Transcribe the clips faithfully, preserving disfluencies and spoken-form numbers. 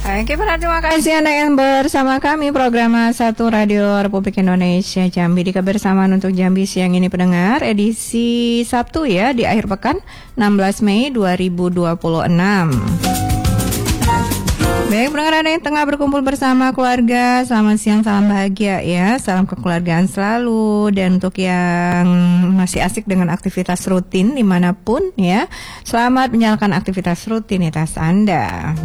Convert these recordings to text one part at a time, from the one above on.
Oke, terima kasih Anda yang bersama kami program satu Radio Republik Indonesia Jambi di kebersamaan untuk Jambi siang ini pendengar edisi Sabtu ya di akhir pekan enam belas Mei dua ribu dua puluh enam. Baik, pendengar Anda yang tengah berkumpul bersama keluarga, selamat siang, salam bahagia ya, salam kekeluargaan selalu. Dan untuk yang masih asik dengan aktivitas rutin dimanapun ya, selamat menjalankan aktivitas rutinitas Anda.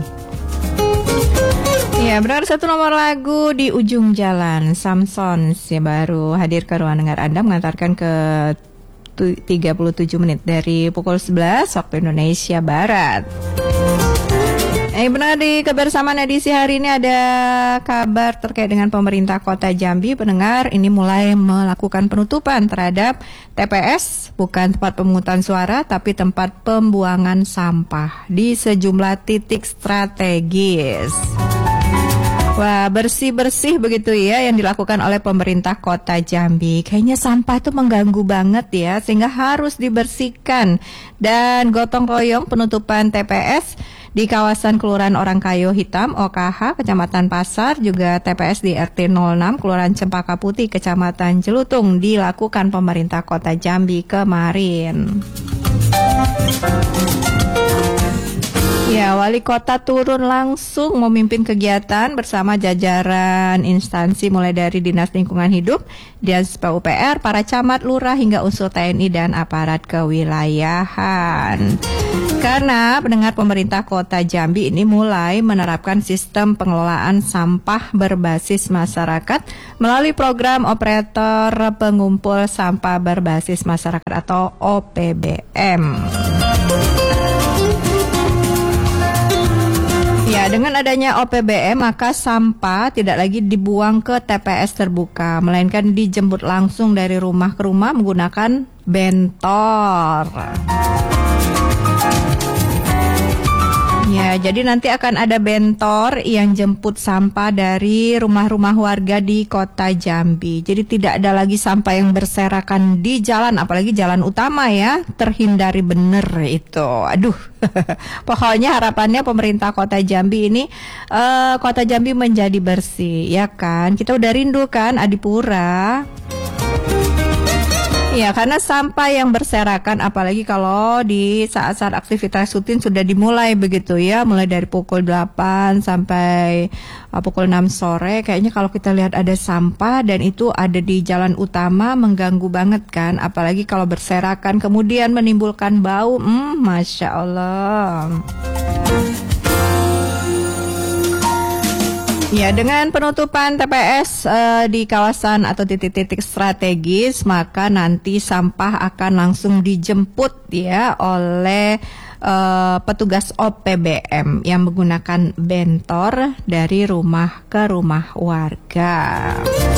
Ya, benar satu nomor lagu di ujung jalan Samsons ya baru hadir ke ruang dengar Anda mengantarkan ke tiga puluh tujuh menit dari pukul sebelas waktu Indonesia Barat. Eh benar di kebersamaan edisi hari ini ada kabar terkait dengan pemerintah Kota Jambi. Pendengar ini mulai melakukan penutupan terhadap T P S, bukan tempat pemungutan suara tapi tempat pembuangan sampah di sejumlah titik strategis. Wah, bersih-bersih begitu ya yang dilakukan oleh pemerintah Kota Jambi. Kayaknya sampah itu mengganggu banget ya, sehingga harus dibersihkan. Dan gotong royong penutupan T P S di kawasan Kelurahan Orangkayo Hitam, O K H, Kecamatan Pasar, juga T P S di R T nol enam, Kelurahan Cempaka Putih, Kecamatan Jelutung, dilakukan pemerintah Kota Jambi kemarin. Ya, wali kota turun langsung memimpin kegiatan bersama jajaran instansi mulai dari Dinas Lingkungan Hidup, Dinas P U P R, para camat, lurah hingga unsur T N I dan aparat kewilayahan. Karena pendengar pemerintah Kota Jambi ini mulai menerapkan sistem pengelolaan sampah berbasis masyarakat melalui program operator pengumpul sampah berbasis masyarakat atau O P B M. Ya, dengan adanya O P B M maka sampah tidak lagi dibuang ke T P S terbuka, melainkan dijemput langsung dari rumah ke rumah menggunakan bentor. Ya, jadi nanti akan ada bentor yang jemput sampah dari rumah-rumah warga di Kota Jambi. Jadi tidak ada lagi sampah yang berserakan di jalan, apalagi jalan utama ya, terhindari bener itu. Aduh, pokoknya harapannya pemerintah Kota Jambi ini, uh, Kota Jambi menjadi bersih, ya kan? Kita udah rindu kan Adipura. Ya, karena sampah yang berserakan apalagi kalau di saat-saat aktivitas rutin sudah dimulai begitu ya, mulai dari pukul delapan sampai uh, pukul enam sore, kayaknya kalau kita lihat ada sampah dan itu ada di jalan utama mengganggu banget kan, apalagi kalau berserakan kemudian menimbulkan bau, hmm, Masya Allah. Ya, dengan penutupan T P S uh, di kawasan atau titik-titik strategis, maka nanti sampah akan langsung dijemput ya oleh uh, petugas O P B M yang menggunakan bentor dari rumah ke rumah warga.